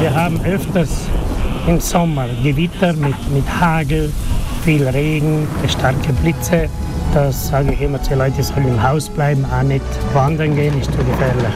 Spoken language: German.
Wir haben öfters im Sommer Gewitter mit Hagel, viel Regen, starke Blitze. Das sage ich immer zu den Leuten, die sollen im Haus bleiben, auch nicht wandern gehen, ist zu gefährlich.